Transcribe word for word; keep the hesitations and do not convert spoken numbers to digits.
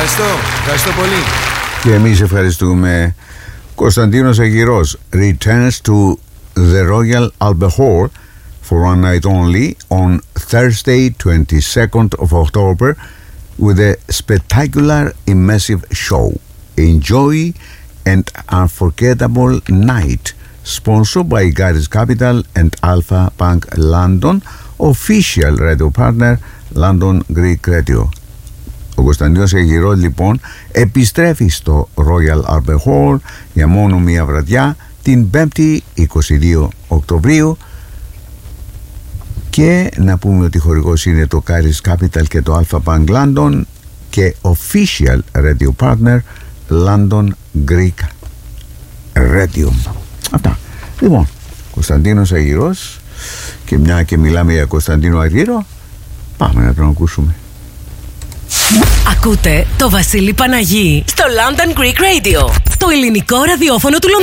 Ευχαριστώ, ευχαριστώ πολύ. Και εμείς ευχαριστούμε. Κωνσταντίνος Αιγυρός returns to the Royal Albert Hall for one night only on Thursday, twenty-second of October, with a spectacular immersive show. Enjoy an unforgettable night, sponsored by Garis Capital and Alpha Bank London, official radio partner London Greek Radio. Ο Κωνσταντίνος Αιγυρός λοιπόν επιστρέφει στο Royal Albert Hall για μόνο μία βραδιά την πέμπτη είκοσι δύο Οκτωβρίου, και να πούμε ότι χορηγός είναι το Garis Capital και το Alpha Bank London και official radio partner London Greek Radio. Αυτά. Λοιπόν, Κωνσταντίνος Αιγυρός, και μια και μιλάμε για Κωνσταντίνο Αιγύρο, πάμε να τον ακούσουμε. Ακούτε το Βασίλη Παναγί στο London Greek Radio, το ελληνικό ραδιόφωνο του Λονδίνου.